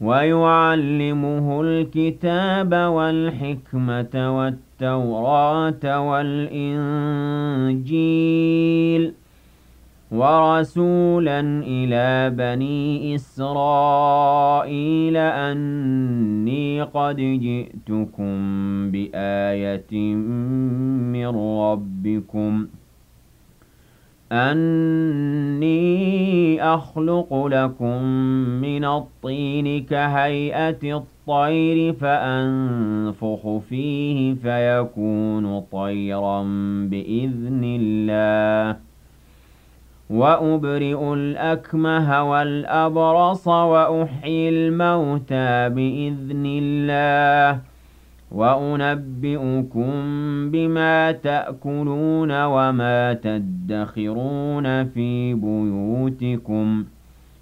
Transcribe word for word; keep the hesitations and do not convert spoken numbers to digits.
ويعلمه الكتاب والحكمة والتوراة والإنجيل ورسولا إلى بني إسرائيل أني قد جئتكم بآية من ربكم أني أخلق لكم من الطين كهيئة الطير فأنفخ فيه فيكون طيرا بإذن الله وأبرئ الأكمه والأبرص وأحيي الموتى بإذن الله وأنبئكم بما تأكلون وما تدخرون في بيوتكم